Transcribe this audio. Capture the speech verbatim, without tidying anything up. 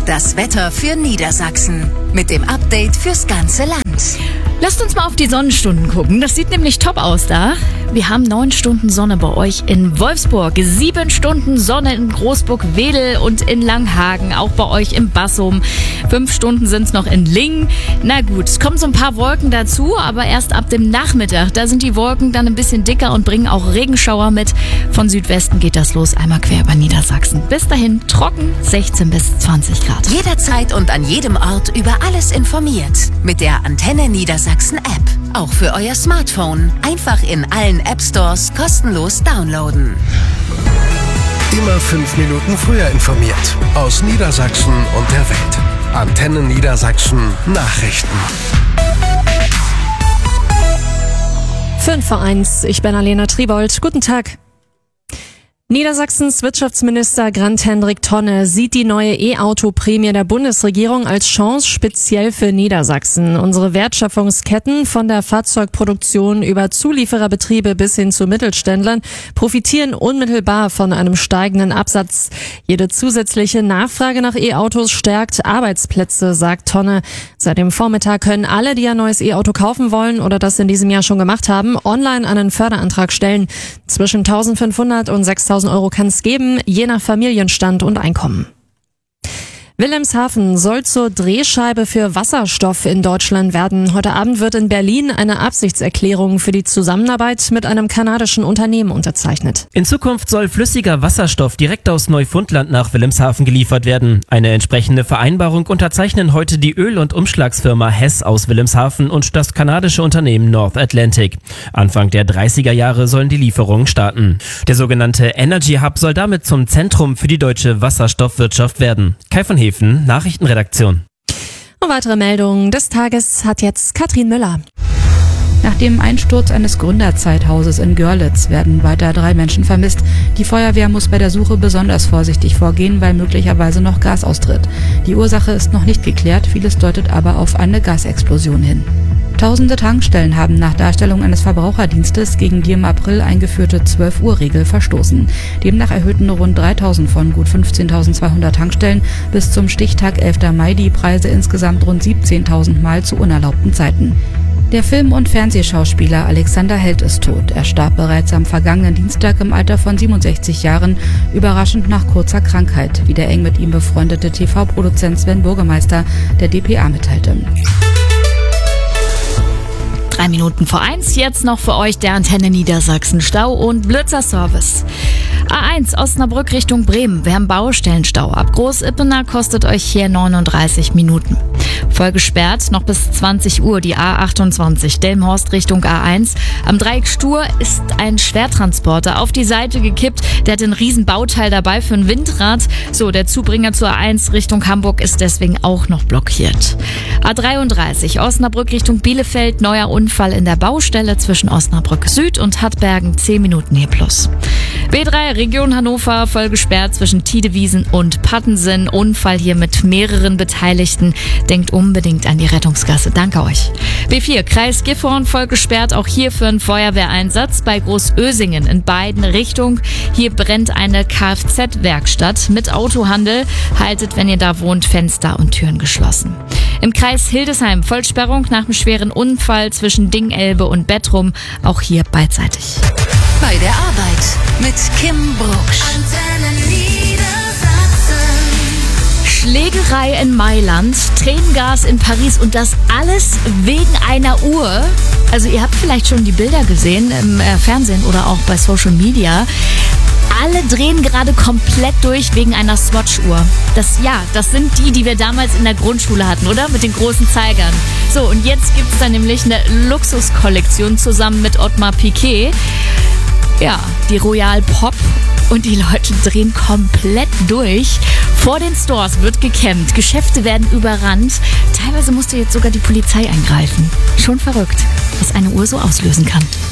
das Wetter für Niedersachsen. Mit dem Update fürs ganze Land. Lasst uns mal auf die Sonnenstunden gucken. Das sieht nämlich top aus da. Wir haben neun Stunden Sonne bei euch in Wolfsburg, sieben Stunden Sonne in Großburg-Wedel und in Langhagen, auch bei euch im Bassum. Fünf Stunden sind es noch in Lingen. Na gut, es kommen so ein paar Wolken dazu, aber erst ab dem Nachmittag. Da sind die Wolken dann ein bisschen dicker und bringen auch Regenschauer mit. Von Südwesten geht das los, einmal quer über Niedersachsen. Bis dahin trocken, sechzehn bis zwanzig Grad. Jederzeit und an jedem Ort über alles informiert. Mit der Antenne Niedersachsen App. Auch für euer Smartphone. Einfach in allen App Stores kostenlos downloaden. Immer fünf Minuten früher informiert. Aus Niedersachsen und der Welt. Antenne Niedersachsen Nachrichten. fünf vor eins, ich bin Alena Tribold. Guten Tag. Niedersachsens Wirtschaftsminister Grant-Hendrik Tonne sieht die neue E-Auto-Prämie der Bundesregierung als Chance speziell für Niedersachsen. Unsere Wertschöpfungsketten von der Fahrzeugproduktion über Zuliefererbetriebe bis hin zu Mittelständlern profitieren unmittelbar von einem steigenden Absatz. Jede zusätzliche Nachfrage nach E-Autos stärkt Arbeitsplätze, sagt Tonne. Seit dem Vormittag können alle, die ein neues E-Auto kaufen wollen oder das in diesem Jahr schon gemacht haben, online einen Förderantrag stellen. Zwischen eintausendfünfhundert und sechstausend Euro kann es geben, je nach Familienstand und Einkommen. Wilhelmshaven soll zur Drehscheibe für Wasserstoff in Deutschland werden. Heute Abend wird in Berlin eine Absichtserklärung für die Zusammenarbeit mit einem kanadischen Unternehmen unterzeichnet. In Zukunft soll flüssiger Wasserstoff direkt aus Neufundland nach Wilhelmshaven geliefert werden. Eine entsprechende Vereinbarung unterzeichnen heute die Öl- und Umschlagsfirma Hess aus Wilhelmshaven und das kanadische Unternehmen North Atlantic. Anfang der dreißiger Jahre sollen die Lieferungen starten. Der sogenannte Energy Hub soll damit zum Zentrum für die deutsche Wasserstoffwirtschaft werden. Kai von Hefen, Nachrichtenredaktion. Und weitere Meldungen des Tages hat jetzt Katrin Müller. Nach dem Einsturz eines Gründerzeithauses in Görlitz werden weiter drei Menschen vermisst. Die Feuerwehr muss bei der Suche besonders vorsichtig vorgehen, weil möglicherweise noch Gas austritt. Die Ursache ist noch nicht geklärt, vieles deutet aber auf eine Gasexplosion hin. Tausende Tankstellen haben nach Darstellung eines Verbraucherdienstes gegen die im April eingeführte zwölf Uhr Regel verstoßen. Demnach erhöhten rund dreitausend von gut fünfzehntausendzweihundert Tankstellen bis zum Stichtag elfter Mai die Preise insgesamt rund siebzehntausend Mal zu unerlaubten Zeiten. Der Film- und Fernsehschauspieler Alexander Held ist tot. Er starb bereits am vergangenen Dienstag im Alter von siebenundsechzig Jahren, überraschend nach kurzer Krankheit, wie der eng mit ihm befreundete T V-Produzent Sven Burgemeister der D P A mitteilte. Drei Minuten vor eins, jetzt noch für euch der Antenne Niedersachsen Stau- und Blitzerservice. A eins Osnabrück Richtung Bremen. Wir haben Baustellenstau. Ab Großippener kostet euch hier neununddreißig Minuten. Voll gesperrt, noch bis zwanzig Uhr die A achtundzwanzig Delmenhorst Richtung A eins. Am Dreieck Stur ist ein Schwertransporter auf die Seite gekippt. Der hat ein riesen Bauteil dabei für ein Windrad. So, der Zubringer zur A eins Richtung Hamburg ist deswegen auch noch blockiert. A dreiunddreißig Osnabrück Richtung Bielefeld. Neuer Unfall in der Baustelle zwischen Osnabrück Süd und Hattbergen. zehn Minuten hier plus. B drei Region Hannover voll gesperrt zwischen Tiedewiesen und Pattensen. Unfall hier mit mehreren Beteiligten. Denkt unbedingt an die Rettungsgasse. Danke euch. B vier Kreis Gifhorn voll gesperrt. Auch hier für einen Feuerwehreinsatz bei Großösingen in beiden Richtungen. Hier brennt eine Kfz-Werkstatt mit Autohandel. Haltet, wenn ihr da wohnt, Fenster und Türen geschlossen. Im Kreis Hildesheim Vollsperrung nach einem schweren Unfall zwischen Dingelbe und Bettrum. Auch hier beidseitig. Bei der Arbeit mit Kim Brucksch. Antenne Niedersachsen. Schlägerei in Mailand, Tränengas in Paris und das alles wegen einer Uhr. Also ihr habt vielleicht schon die Bilder gesehen im äh, Fernsehen oder auch bei Social Media. Alle drehen gerade komplett durch wegen einer Swatch-Uhr. Das, ja, das sind die, die wir damals in der Grundschule hatten, oder? Mit den großen Zeigern. So, und jetzt gibt's da nämlich eine Luxuskollektion zusammen mit Ottmar Piquet. Ja, die Royal Pop und die Leute drehen komplett durch. Vor den Stores wird gekämmt, Geschäfte werden überrannt. Teilweise musste jetzt sogar die Polizei eingreifen. Schon verrückt, was eine Uhr so auslösen kann.